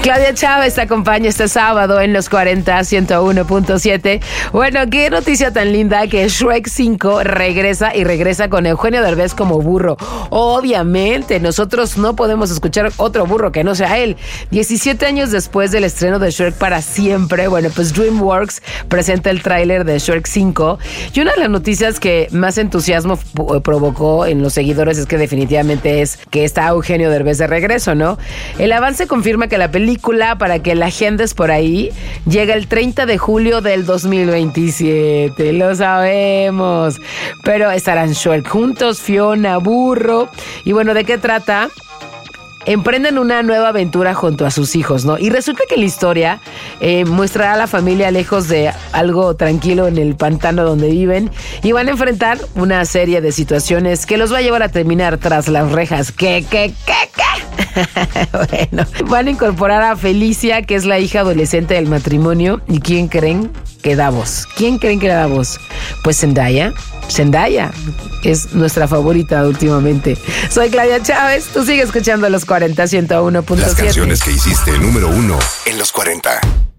Claudia Chávez te acompaña este sábado en los 40 101.7. Bueno, qué noticia tan linda que Shrek 5 regresa con Eugenio Derbez como burro. Obviamente, nosotros no podemos escuchar otro burro que no sea él. 17 años después del estreno de Shrek para siempre, bueno, pues DreamWorks presenta el tráiler de Shrek 5 y una de las noticias que más entusiasmo provocó en los seguidores es que definitivamente es que está Eugenio Derbez de regreso, ¿no? El avance confirma que la película, para que la agendes por ahí, llega el 30 de julio del 2027, lo sabemos. Pero estarán Shrek juntos, Fiona, burro. Y bueno, ¿de qué trata? Emprenden una nueva aventura junto a sus hijos, ¿no? Y resulta que la historia muestra a la familia lejos de algo tranquilo en el pantano donde viven y van a enfrentar una serie de situaciones que los va a llevar a terminar tras las rejas. ¿Qué? Bueno, van a incorporar a Felicia, que es la hija adolescente del matrimonio. ¿Y quién creen que da voz? ¿Quién creen que da voz? Pues Zendaya es nuestra favorita últimamente. Soy Claudia Chávez, tú sigues escuchando los 40 101.7. Las canciones que hiciste número 1 en los 40.